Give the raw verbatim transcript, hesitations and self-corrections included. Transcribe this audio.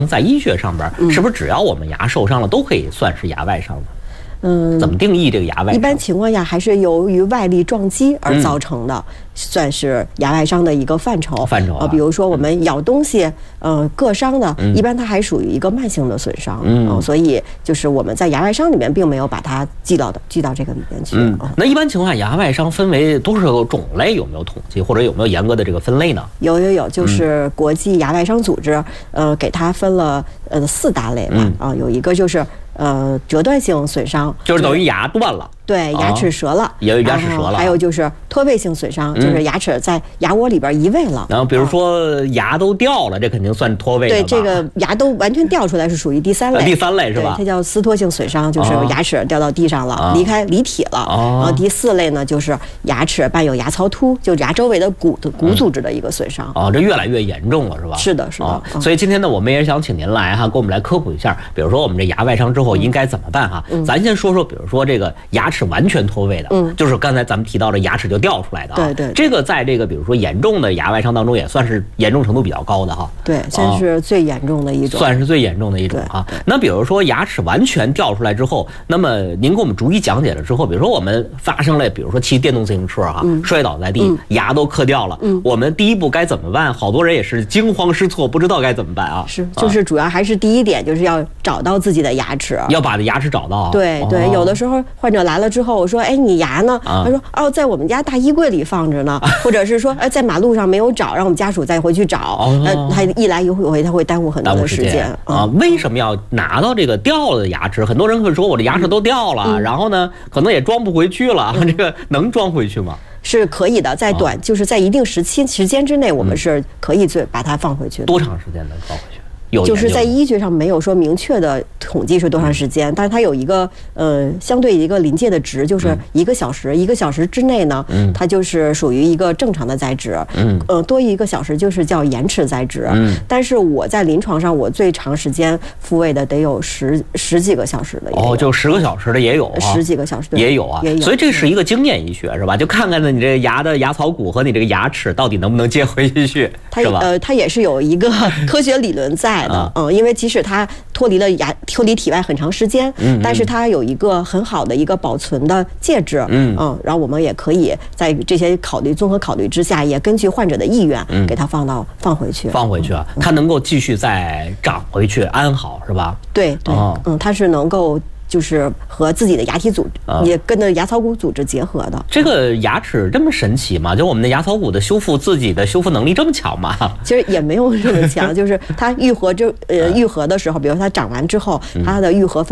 在医学上边， 嗯、 是不是只要我们牙受伤了，都可以算是牙外伤呢？ 嗯， 怎么定义这个牙外伤？ 一般情况下还是由于外力撞击而造成的，嗯、算是牙外伤的一个范畴。 范畴啊， 呃，比如说我们咬东西，呃，硌伤的，嗯、一般它还属于一个慢性的损伤。嗯、呃，所以就是我们在牙外伤里面并没有把它记到的记到这个里面去。 嗯，那一般情况下，牙外伤分为多少种类？有没有统计，或者有没有严格的这个分类呢？ 有有有，就是国际牙外伤组织，呃，给它分了呃四大类吧。啊、嗯呃，有一个就是。呃，折断性损伤就是等于牙断了， 对，牙齿折了， 也有牙齿折了。 还有就是脱位性损伤，就是牙齿在牙窝里边移位了。 然后比如说牙都掉了，这肯定算脱位的吧？ 对，这个牙都完全掉出来是属于第三类， 第三类是吧？ 它叫撕脱性损伤，就是牙齿掉到地上了，离开离体了。然后第四类呢，就是牙齿伴有牙槽突，就牙周围的骨骨组织的一个损伤。 哦，这越来越严重了，是吧？ 是的，是的。 所以今天呢，我们也想请您来哈，给我们来科普一下，比如说我们这牙外伤之后应该怎么办哈？嗯、咱先说说，比如说这个牙齿完全脱位的，嗯，就是刚才咱们提到的牙齿就掉出来的啊， 对 对, 对， 这个在这个比如说严重的牙外伤当中也算是严重程度比较高的哈， 对，算是最严重的一种， 算是最严重的一种哈。那比如说牙齿完全掉出来之后，那么您给我们逐一讲解了之后，比如说我们发生了，比如说骑电动自行车哈，嗯、摔倒在地，嗯、牙都磕掉了，嗯，我们第一步该怎么办？好多人也是惊慌失措，不知道该怎么办啊。 是，就是主要还是第一点，就是要找到自己的牙齿， 要把这牙齿找到。 对对，有的时候患者来了之后，我说，哎，你牙呢？他说，哦，在我们家大衣柜里放着呢，或者是说，哎，在马路上没有找，让我们家属再回去找。那他一来一回，他会耽误很多的时间啊。为什么要拿到这个掉了的牙齿？很多人会说，我的牙齿都掉了，然后呢，可能也装不回去了。这个能装回去吗？ 是可以的，在短就是在一定时期时间之内，我们是可以最把它放回去的。 多长时间能放回去？ 就是在医学上没有说明确的统计是多长时间，但是它有一个呃相对一个临界的值，就是一个小时，一个小时之内呢，它就是属于一个正常的载值，呃多一个小时就是叫延迟载值。但是我在临床上，我最长时间复位的得有十十几个小时的， 哦，就十个小时的也有， 十几个小时也有啊， 也有。 所以这是一个经验医学是吧？就看看呢你这个牙的牙槽骨和你这个牙齿到底能不能接回去，是吧？ 呃，它也是有一个科学理论在。的，嗯，因为即使它脱离了牙脱离体外很长时间，嗯，但是它有一个很好的一个保存的介质，嗯嗯，然后我们也可以在这些考虑综合考虑之下，也根据患者的意愿，嗯，给它放到放回去， 放回去啊，它能够继续再长回去，安好是吧？ 对对，嗯，它是能够。就是和自己的牙体组织，也跟着牙槽骨组织结合的。 这个牙齿这么神奇吗？就我们的牙槽骨的修复，自己的修复能力这么强吗？ 其实也没有这么强，就是它愈合就呃愈合的时候，比如它长完之后，它的愈合非